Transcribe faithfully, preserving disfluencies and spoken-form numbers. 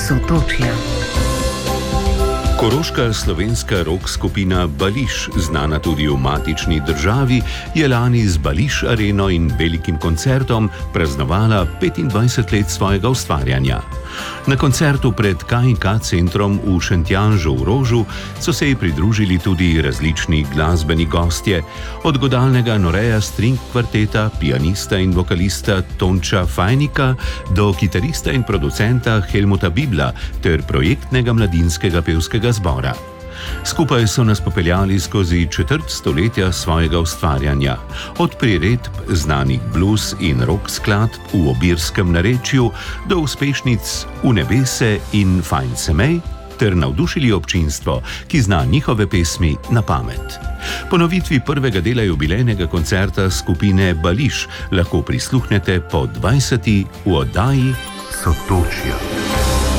Sotočja. Koroška slovenska rock skupina Bališ, znana tudi v matični državi, je lani z Bališ areno in velikim koncertom praznovala petindvajset let svojega ustvarjanja. Na koncertu pred K in K centrom v Šentjanžu v Rožu so se ji pridružili tudi različni glasbeni gostje, od godalnega Noreja string kvarteta, pianista in vokalista Tonča Fajnika do kitarista in producenta Helmuta Bibla ter projektnega mladinskega pevskega zbora. Skupaj so nas popeljali skozi četrt stoletja svojega ustvarjanja, od priredb znanih blues in rock skladb v obirskem narečju do uspešnic V nebese in Fajn se mej, ter navdušili občinstvo, ki zna njihove pesmi na pamet. Ponovitvi prvega dela jubilejnega koncerta skupine Bališ lahko prisluhnete po dvajseti v oddaji Sotočja.